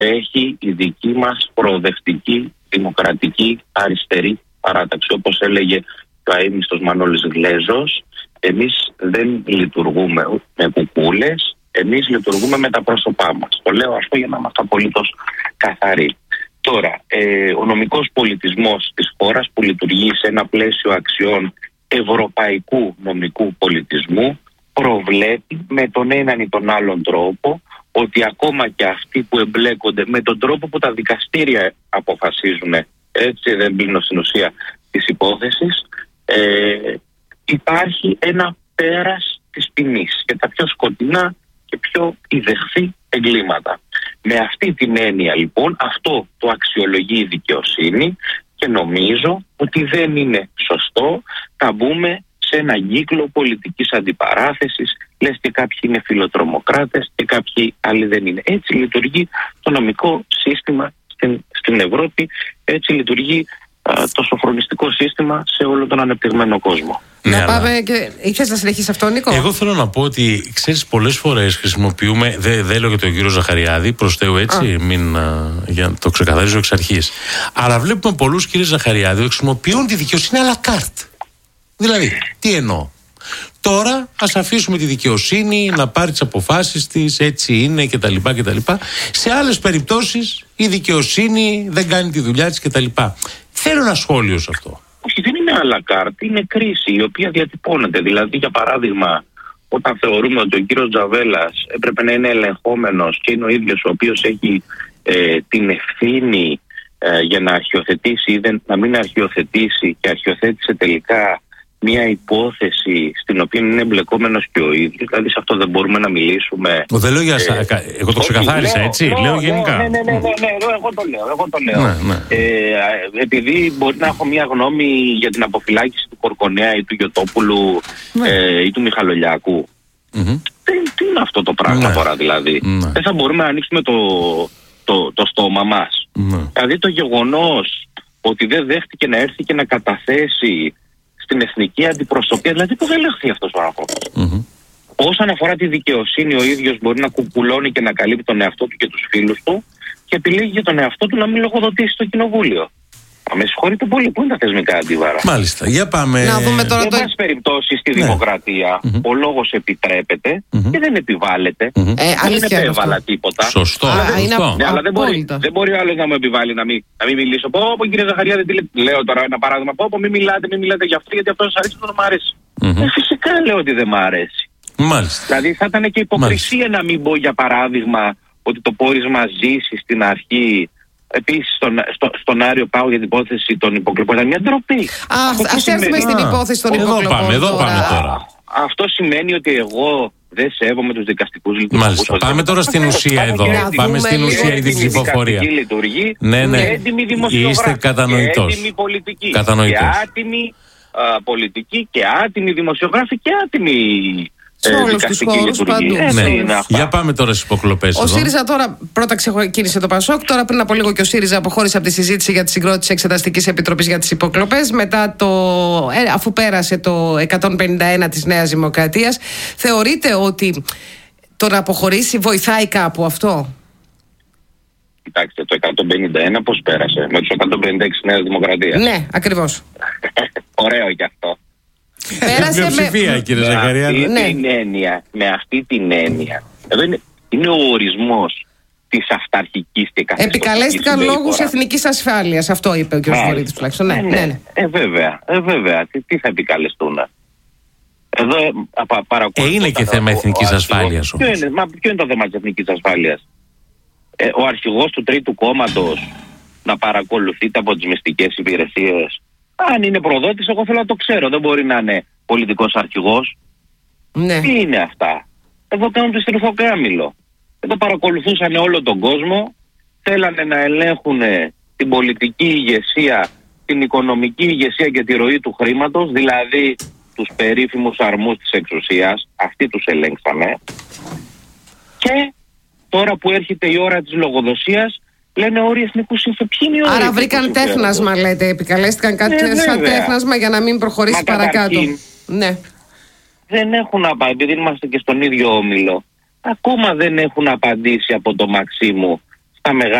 έχει η δική μας προοδευτική, δημοκρατική, αριστερή παράταξη. Όπως έλεγε το αείμνηστος Μανώλης Γλέζος, εμείς δεν λειτουργούμε με κουκούλες, εμείς λειτουργούμε με τα πρόσωπά μας. Το λέω αυτό για να είμαστε απολύτως καθαροί. Τώρα, ο νομικός πολιτισμός της χώρας που λειτουργεί σε ένα πλαίσιο αξιών ευρωπαϊκού νομικού πολιτισμού προβλέπει με τον έναν ή τον άλλον τρόπο ότι ακόμα και αυτοί που εμπλέκονται με τον τρόπο που τα δικαστήρια αποφασίζουν, έτσι δεν μπαίνω στην ουσία της υπόθεσης, υπάρχει ένα πέρας της ποινής και τα πιο σκοτεινά και πιο ιδεχθή εγκλήματα. Με αυτή την έννοια λοιπόν αυτό το αξιολογεί η δικαιοσύνη και νομίζω ότι δεν είναι σωστό να μπούμε σε ένα κύκλο πολιτικής αντιπαράθεσης, λες και κάποιοι είναι φιλοτρομοκράτες και κάποιοι άλλοι δεν είναι. Έτσι λειτουργεί το νομικό σύστημα στην Ευρώπη, έτσι λειτουργεί το σοφρονιστικό σύστημα σε όλο τον ανεπτυγμένο κόσμο. Ναι, να πάμε και... Θες να συνεχίσεις αυτό, Νίκο? Εγώ θέλω να πω ότι, ξέρεις, πολλές φορές χρησιμοποιούμε, δεν λέω για τον κύριο Ζαχαριάδη, προς Θεού, έτσι, για να το ξεκαθαρίζω εξ αρχής. Αλλά βλέπουμε πολλούς κύριε Ζαχαριάδη που χρησιμοποιούν τη δικαιοσύνη à la carte. Δηλαδή, τι εννοώ? Τώρα ας αφήσουμε τη δικαιοσύνη να πάρει τις αποφάσεις της, έτσι είναι κτλ. Σε άλλες περιπτώσεις η δικαιοσύνη δεν κάνει τη δουλειά της κτλ. Θέλω ένα σχόλιο σε αυτό. Όχι, δεν είναι à la carte, είναι κρίση η οποία διατυπώνεται. Δηλαδή, για παράδειγμα, όταν θεωρούμε ότι ο κύριος Τζαβέλας έπρεπε να είναι ελεγχόμενος και είναι ο ίδιος ο οποίος έχει την ευθύνη για να αρχιοθετήσει ή να μην αρχιοθετήσει και αρχιοθέτησε τελικά μια υπόθεση στην οποία είναι εμπλεκόμενος και ο ίδιος, δηλαδή σε αυτό δεν μπορούμε να μιλήσουμε. Δεν λέω για εγώ το ξεκαθάρισα, έτσι, λέω γενικά. Ναι, εγώ το λέω. Ναι. Επειδή μπορεί να έχω μια γνώμη για την αποφυλάκηση του Κορκονέα ή του Γιωτόπουλου ή του Μιχαλολιάκου. Τι είναι αυτό το πράγμα τώρα δηλαδή? Δεν θα μπορούμε να ανοίξουμε το στόμα μας. Δηλαδή το γεγονός ότι δεν δέχτηκε να έρθει και να καταθέσει στην εθνική αντιπροσωπεία, δηλαδή που δεν ελεγχθεί αυτός ο άνθρωπος. Όσον αφορά τη δικαιοσύνη, ο ίδιος μπορεί να κουπουλώνει και να καλύπτει τον εαυτό του και τους φίλους του και επιλέγει για τον εαυτό του να μην λογοδοτήσει στο κοινοβούλιο. Με συγχωρείτε πολύ, πού είναι τα θεσμικά αντίβαρα? Μάλιστα, για πάμε. Να δούμε τώρα. Σε πάση περιπτώσει στη δημοκρατία ο λόγος επιτρέπεται και δεν επιβάλλεται. Δεν επέβαλα τίποτα. Σωστό. Αλλά δεν μπορεί ο άλλος να μου επιβάλλει να μην μιλήσω. Πω κύριε Ζαχαριάδη, λέω τώρα ένα παράδειγμα. Πω μην μιλάτε γι' αυτό, γιατί αυτό σας αρέσει, αυτό δεν μου αρέσει. Φυσικά λέω ότι δεν μου αρέσει. Μάλιστα. Δηλαδή θα ήταν και υποκρισία να μην πω για παράδειγμα ότι το πόρισμα ζήσει στην αρχή. Επίσης στον Άριο Πάγο για την υπόθεση των υποκλοπών ήταν μια ντροπή. Ας έρθουμε στην υπόθεση των υποκλοπών. Εδώ πάμε τώρα. Αυτό σημαίνει ότι εγώ δεν σέβομαι τους δικαστικούς λειτουργούς. Μάλιστα. Πάμε τώρα στην ουσία εδώ. Πάμε στην ουσία για την ψηφοφορία. Ναι. Έντιμη δημοσιογράφη. Είστε κατανοητός. Έντιμη πολιτική. Και άτιμη πολιτική και άτιμη δημοσιογράφη και άτιμη. Σε όλους τους χώρους παντού. Για πάμε τώρα στις υποκλοπές. Ο ΣΥΡΙΖΑ τώρα πρώτα ξεκίνησε το ΠΑΣΟΚ. Τώρα πριν από λίγο και ο ΣΥΡΙΖΑ αποχώρησε από τη συζήτηση για τη συγκρότηση Εξεταστικής Επιτροπής για τις υποκλοπές. Μετά αφού πέρασε το 151 της Νέας Δημοκρατίας. Θεωρείτε ότι το να αποχωρήσει βοηθάει κάπου αυτό? Κοιτάξτε, το 151 πώς πέρασε? Με τους 156 Νέας Δημοκρατίας. Ναι, ακριβώς. Ωραίο κι αυτό. Πέρασε κύριε Ζαχαριάδη. Με αυτή την έννοια. Εδώ είναι ο ορισμός της αυταρχικής και καθεστωτικής. Επικαλέστηκαν λόγους εθνικής ασφάλειας. Αυτό είπε ο κ. Βορύδης τουλάχιστον. Ναι. Βέβαια. Τι θα επικαλεστούν? Εδώ παρακολουθούν. Είναι και θέμα εθνικής ασφάλειας όμως. Ποιο είναι το θέμα της εθνικής ασφάλειας? Ο αρχηγός του Τρίτου Κόμματος να παρακολουθείται από τις μυστικές υπηρεσίες? Αν είναι προδότης, εγώ θέλω να το ξέρω. Δεν μπορεί να είναι πολιτικός αρχηγός. Ναι. Τι είναι αυτά? Εδώ κάνουν το στριφοκάμιλο. Εδώ παρακολουθούσαν όλο τον κόσμο. Θέλανε να ελέγχουν την πολιτική ηγεσία, την οικονομική ηγεσία και τη ροή του χρήματος. Δηλαδή τους περίφημους αρμούς της εξουσίας. Αυτοί τους ελέγξανε. Και τώρα που έρχεται η ώρα της λογοδοσίας, λένε όροι εθνικού συμφέροντος. Άρα βρήκαν τέχνασμα, λέτε. Επικαλέστηκαν κάτι σαν τέχνασμα για να μην προχωρήσει παρακάτω. Ναι. Δεν έχουν απαντήσει, επειδή είμαστε και στον ίδιο όμιλο. Ακόμα δεν έχουν απαντήσει από το Μαξίμου στα μεγάλα